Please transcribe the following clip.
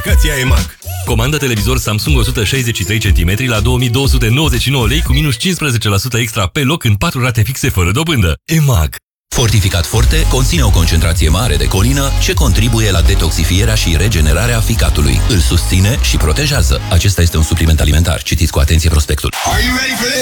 Căția EMAG. Comandă televizor Samsung 163 cm la 2299 lei cu minus 15% extra pe loc în 4 rate fixe fără dobândă. EMAG. Fortificat Forte conține o concentrație mare de colină ce contribuie la detoxifierea și regenerarea ficatului. Îl susține și protejează. Acesta este un supliment alimentar. Citiți cu atenție prospectul.